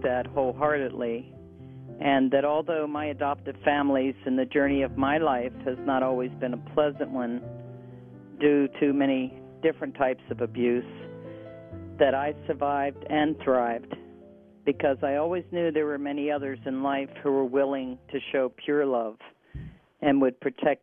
believe that wholeheartedly, and that although my adoptive families and the journey of my life has not always been a pleasant one due to many different types of abuse, that I survived and thrived because I always knew there were many others in life who were willing to show pure love and would protect